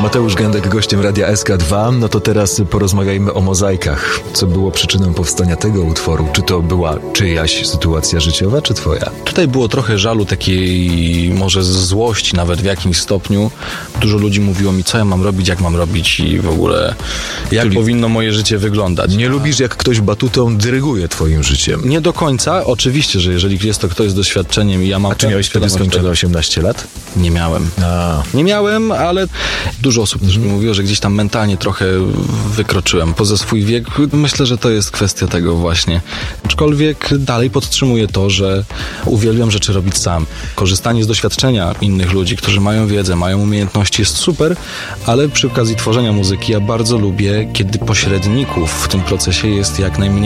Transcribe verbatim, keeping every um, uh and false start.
Mateusz Gędek, gościem Radia S K dwa. No to teraz porozmawiajmy o Mozaikach. Co było przyczyną powstania tego utworu? Czy to była czyjaś sytuacja życiowa, czy twoja? Tutaj było trochę żalu, takiej może złości nawet w jakimś stopniu. Dużo ludzi mówiło mi, co ja mam robić, jak mam robić i w ogóle jak Czyli powinno moje życie wyglądać. Nie lubisz, jak ktoś batutą dyryguje twoim życiem? Nie do końca. Oczywiście, że jeżeli jest to ktoś z doświadczeniem i ja mam... A czy miałeś wtedy skończone osiemnaście lat? Nie miałem. A. Nie miałem, ale dużo osób też mi mówiło, że gdzieś tam mentalnie trochę wykroczyłem poza swój wiek. Myślę, że to jest kwestia tego właśnie. Aczkolwiek dalej podtrzymuję to, że uwielbiam rzeczy robić sam. Korzystanie z doświadczenia innych ludzi, którzy mają wiedzę, mają umiejętności, jest super, ale przy okazji tworzenia muzyki ja bardzo lubię, kiedy pośredników w tym procesie jest jak najmniej.